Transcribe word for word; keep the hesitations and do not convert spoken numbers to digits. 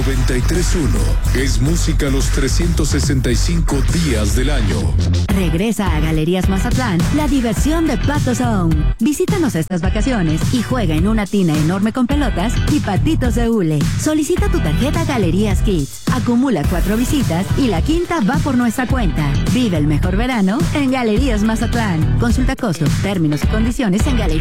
noventa y tres punto uno es música los trescientos sesenta y cinco días del año. Regresa a Galerías Mazatlán la diversión de Pato Zone. Visítanos estas vacaciones y juega en una tina enorme con pelotas y patitos de hule. Solicita tu tarjeta Galerías Kids. Acumula cuatro visitas y la quinta va por nuestra cuenta. Vive el mejor verano en Galerías Mazatlán. Consulta costos, términos y condiciones en Galerías.